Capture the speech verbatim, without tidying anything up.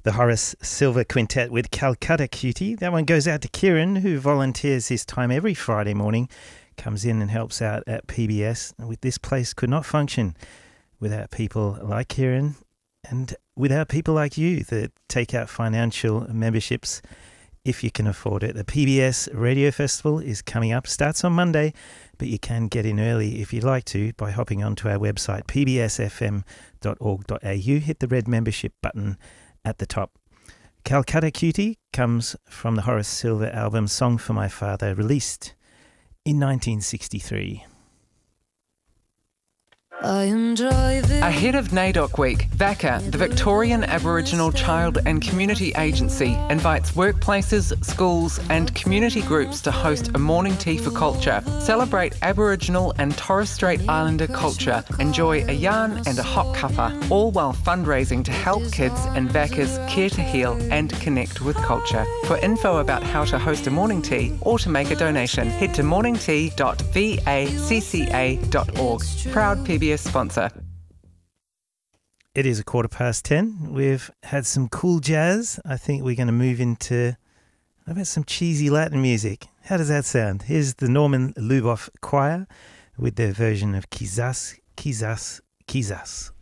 The Horace Silver Quintet with Calcutta Cutie. That one goes out to Kieran, who volunteers his time every Friday morning, comes in and helps out at P B S. With This place could not function without people like Kieran and without people like you that take out financial memberships if you can afford it. The P B S Radio Festival is coming up, starts on Monday, but you can get in early if you'd like to by hopping onto our website, p b s f m dot org dot a u. Hit the red membership button at the top. Calcutta Cutie comes from the Horace Silver album Song for My Father, released in nineteen sixty-three. I am driving. Ahead of NAIDOC Week, VACA, the Victorian Aboriginal Child and Community Agency, invites workplaces, schools and community groups to host a morning tea for culture. Celebrate Aboriginal and Torres Strait Islander culture. Enjoy a yarn and a hot cuppa, all while fundraising to help kids in VACA's Care to Heal and connect with culture. For info about how to host a morning tea or to make a donation, head to morning tea dot vacca dot org. Proud P B S sponsor. It is a quarter past ten. We've had some cool jazz. I think we're going to move into how about some cheesy Latin music. How does that sound? Here's the Norman Luboff Choir with their version of Quizás, Quizás, Quizás.